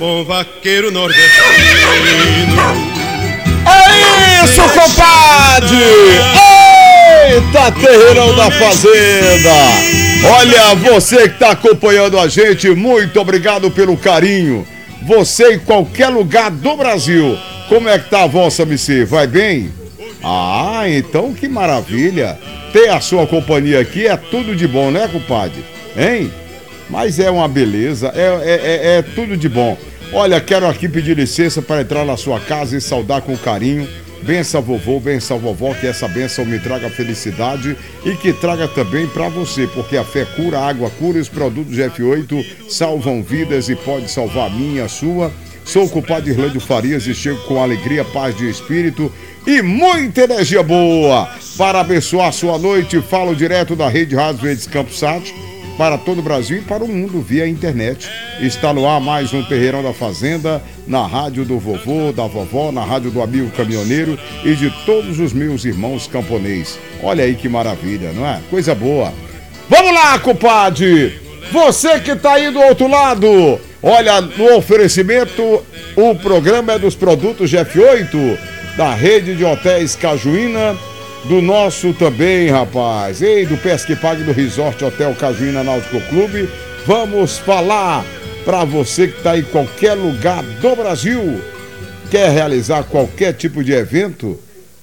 bom vaqueiro nordestino. É isso, compadre! Eita, terreirão da fazenda! Olha, você que está acompanhando a gente, muito obrigado pelo carinho. Você em qualquer lugar do Brasil, como é que tá a vossa MC? Vai bem? Ah, então que maravilha! Ter a sua companhia aqui é tudo de bom, né, compadre? Hein? Mas é uma beleza, é tudo de bom. Olha, quero aqui pedir licença para entrar na sua casa e saudar com carinho. Benção vovô, benção vovó, que essa benção me traga felicidade e que traga também para você, porque a fé cura, a água cura e os produtos F8 salvam vidas e pode salvar a minha, a sua. Sou o compadre Irlândio Farias e chego com alegria, paz de espírito e muita energia boa para abençoar a sua noite. Falo direto da Rede Rádio Verdes Campos Sat para todo o Brasil e para o mundo via internet. Está no ar mais um Terreirão da Fazenda, na rádio do vovô, da vovó, na rádio do amigo caminhoneiro e de todos os meus irmãos camponês. Olha aí que maravilha, não é? Coisa boa. Vamos lá, compadre! Você que está aí do outro lado, olha, no oferecimento, o programa é dos produtos F8, da rede de hotéis Cajuína, do nosso também, rapaz, e do Pesca e Pague do Resort Hotel Cajuína Náutico Clube. Vamos falar para você que está em qualquer lugar do Brasil, quer realizar qualquer tipo de evento,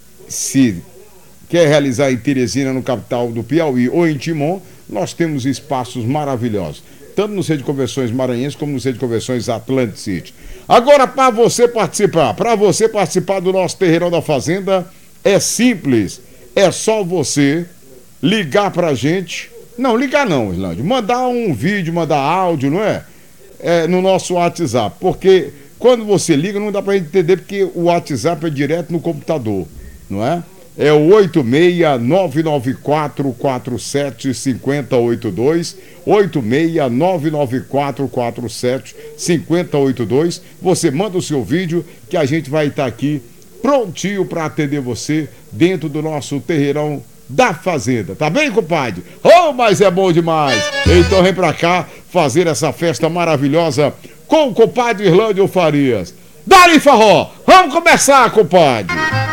se quer realizar em Teresina, no capital do Piauí, ou em Timon, nós temos espaços maravilhosos, tanto no Centro de Convenções Maranhense como no Centro de Convenções Atlantic City. Agora, para você participar do nosso Terreirão da Fazenda, é simples, é só você ligar pra gente, não, ligar não, Irlândio, mandar um vídeo, mandar áudio, não é? No nosso WhatsApp, porque quando você liga não dá pra gente entender, porque o WhatsApp é direto no computador, não é? É o 86994475082, 86994475082. Você manda o seu vídeo que a gente vai estar aqui prontinho para atender você dentro do nosso Terreirão da Fazenda. Tá bem, compadre? Oh, mas é bom demais! Então vem pra cá fazer essa festa maravilhosa com o compadre Irlândio Farias. Dá-lhe, Farró! Vamos começar, compadre!